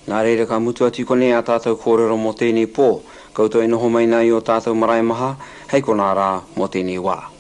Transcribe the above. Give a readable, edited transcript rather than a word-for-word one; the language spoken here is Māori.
Ngā reira ka mutu atu kone a tātou kōrero mō tēnei pō. Koutou e noho mai nei o tātou marae maha, hei kona rā mō tēnei wā.